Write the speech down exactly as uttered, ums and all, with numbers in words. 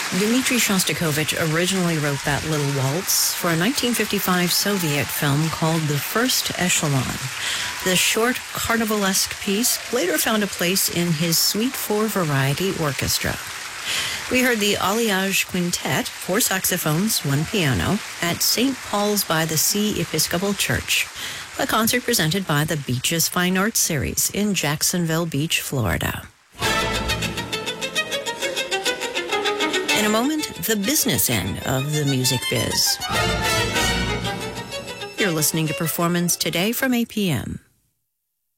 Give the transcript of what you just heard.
Dmitri Shostakovich originally wrote that little waltz for a nineteen fifty-five Soviet film called The First Echelon. The short carnivalesque piece later found a place in his Suite for Variety Orchestra. We heard the Alliage Quintet, four saxophones, one piano, at Saint Paul's by the Sea Episcopal Church, a concert presented by the Beaches Fine Arts Series in Jacksonville Beach, Florida. In a moment, the business end of the music biz. You're listening to Performance Today from A P M.